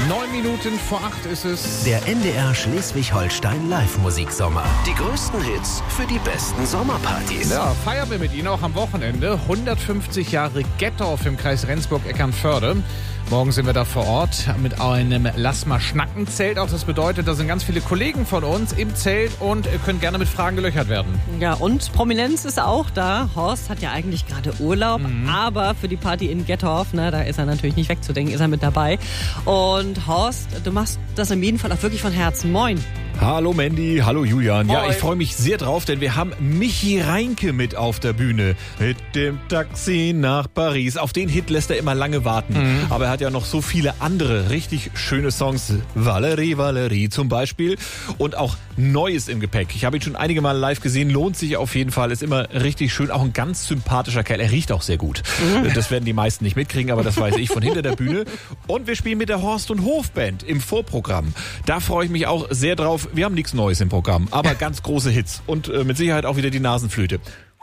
9 Minuten vor 8 ist es. Der NDR Schleswig-Holstein Live-Musiksommer. Die größten Hits für die besten Sommerpartys. Ja, feiern wir mit Ihnen auch am Wochenende. 150 Jahre Gettorf im Kreis Rendsburg-Eckernförde. Morgen sind wir da vor Ort mit einem Lass mal schnacken Zelt. Auch das bedeutet, da sind ganz viele Kollegen von uns im Zelt und können gerne mit Fragen gelöchert werden. Ja, und Prominenz ist auch da. Horst hat ja eigentlich gerade Urlaub, aber für die Party in Gettorf, da ist er natürlich nicht wegzudenken, ist er mit dabei. Und Horst, du machst das in jedem Fall auch wirklich von Herzen. Moin. Hallo Mandy, hallo Julian. Ja, Moin. ich freue mich sehr drauf, denn wir haben Michi Reinke mit auf der Bühne. Mit dem Taxi nach Paris. Auf den Hit lässt er immer lange warten. Aber er hat ja noch so viele andere richtig schöne Songs. Valerie, Valerie zum Beispiel. Und auch Neues im Gepäck. Ich habe ihn schon einige Mal live gesehen. Lohnt sich auf jeden Fall. Ist immer richtig schön. Auch ein ganz sympathischer Kerl. Er riecht auch sehr gut. Das werden die meisten nicht mitkriegen, aber das weiß ich von hinter der Bühne. Und wir spielen mit der Horst und Hofband im Vorprogramm. Da freue ich mich auch sehr drauf. Wir haben nichts Neues im Programm, aber ganz große Hits. Und mit Sicherheit auch wieder die Nasenflöte.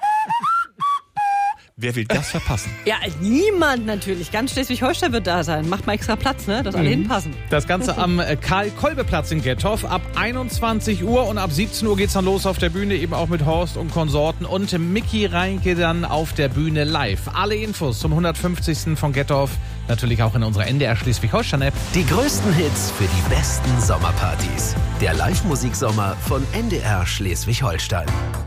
Wer will das verpassen? Ja, niemand natürlich. Ganz Schleswig-Holstein wird da sein. Macht mal extra Platz, dass alle hinpassen. Das Ganze am Karl-Kolbe-Platz in Gettorf ab 21 Uhr und ab 17 Uhr geht's dann los auf der Bühne, eben auch mit Horst und Konsorten und Michi Reinke dann auf der Bühne live. Alle Infos zum 150. von Gettorf natürlich auch in unserer NDR Schleswig-Holstein-App. Die größten Hits für die besten Sommerpartys. Der Live-Musiksommer von NDR Schleswig-Holstein.